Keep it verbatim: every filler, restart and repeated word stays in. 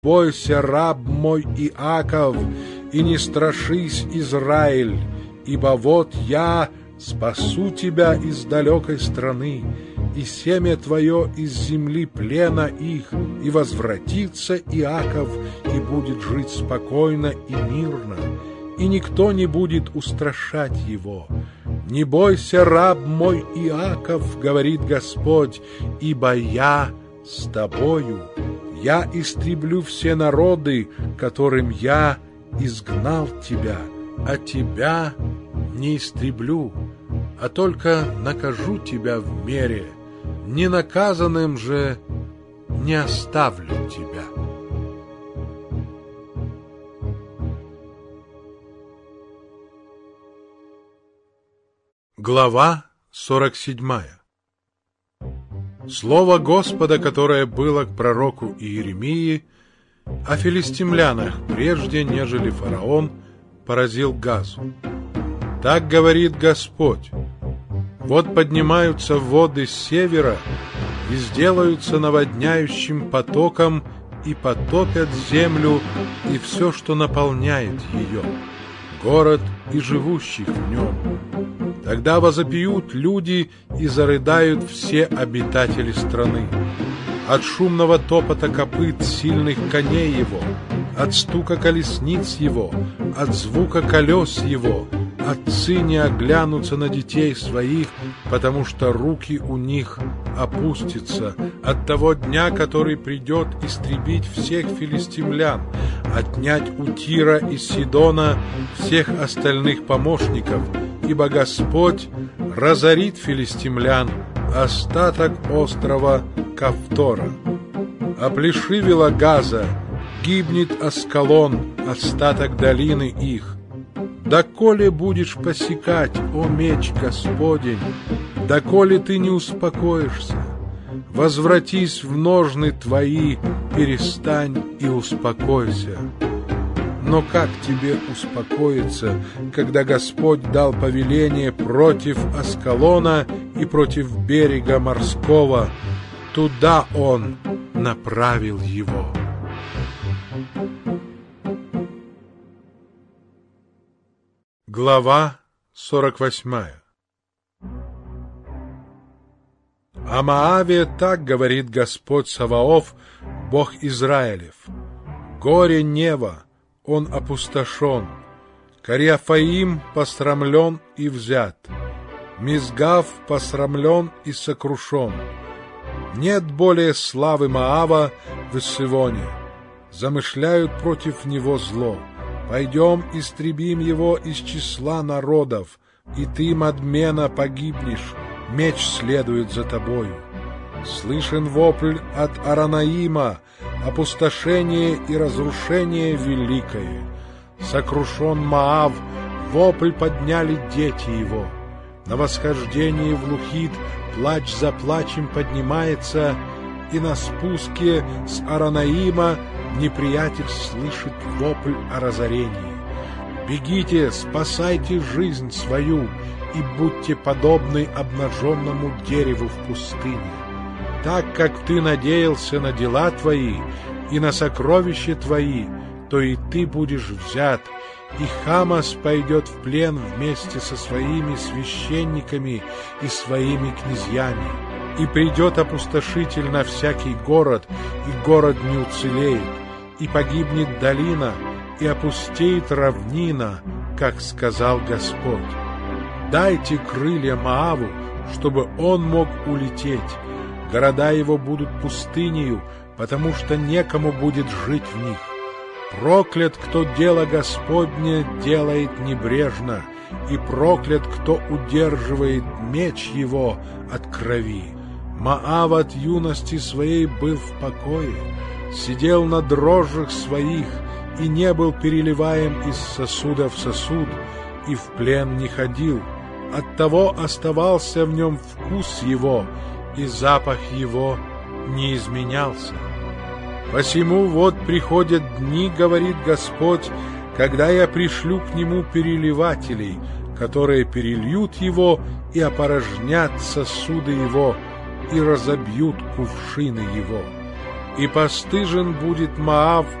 бойся, раб мой Иаков, и не страшись, Израиль, ибо вот я спасу тебя из далекой страны, и семя твое из земли плена их, и возвратится Иаков, и будет жить спокойно и мирно, и никто не будет устрашать его. Не бойся, раб мой Иаков, говорит Господь, ибо я с тобою. Я истреблю все народы, которым я изгнал тебя, а тебя не истреблю, а только накажу тебя в мере, ненаказанным же не оставлю тебя. Глава сорок седьмая. Слово Господа, которое было к пророку Иеремии о филистимлянах, прежде нежели фараон поразил Газу. Так говорит Господь: вот поднимаются воды с севера и сделаются наводняющим потоком и потопят землю и все, что наполняет ее, город и живущих в нем. Тогда возопьют люди и зарыдают все обитатели страны. От шумного топота копыт сильных коней его, от стука колесниц его, от звука колес его, отцы не оглянутся на детей своих, потому что руки у них опустятся от того дня, который придет истребить всех филистимлян, отнять у Тира и Сидона всех остальных помощников, ибо Господь разорит филистимлян, остаток острова Кавтора. Оплешивела Газа, гибнет Аскалон, остаток долины их. Доколе будешь посекать, о меч Господень, доколе ты не успокоишься? Возвратись в ножны твои, перестань и успокойся. Но как тебе успокоиться, когда Господь дал повеление против Аскалона и против берега морского? Туда Он направил его. Глава сорок восьмая. О Моаве так говорит Господь Саваоф, Бог Израилев: горе Нева, он опустошен, Кариафаим посрамлен и взят, Мизгав посрамлен и сокрушен. Нет более славы Моава в Иссионе, замышляют против него зло. Пойдем, истребим его из числа народов, и ты, Мадмена, погибнешь, меч следует за тобою. Слышен вопль от Аранаима, опустошение и разрушение великое. Сокрушен Моав, вопль подняли дети его. На восхождении в Лухит плач за плачем поднимается, и на спуске с Аранаима неприятель слышит вопль о разорении. Бегите, спасайте жизнь свою, и будьте подобны обнаженному дереву в пустыне. Так как ты надеялся на дела твои и на сокровища твои, то и ты будешь взят, и Хамас пойдет в плен вместе со своими священниками и своими князьями. И придет опустошитель на всякий город, и город не уцелеет, и погибнет долина, и опустеет равнина, как сказал Господь. Дайте крылья Моаву, чтобы он мог улететь. Города его будут пустынею, потому что некому будет жить в них. Проклят, кто дело Господне делает небрежно, и проклят, кто удерживает меч его от крови. Моав от юности своей был в покое, сидел на дрожжах своих и не был переливаем из сосуда в сосуд, и в плен не ходил. Оттого оставался в нем вкус его, и запах его не изменялся. Посему вот приходят дни, говорит Господь, когда я пришлю к нему переливателей, которые перельют его и опорожнят сосуды его, и разобьют кувшины его. и постыжен будет Моав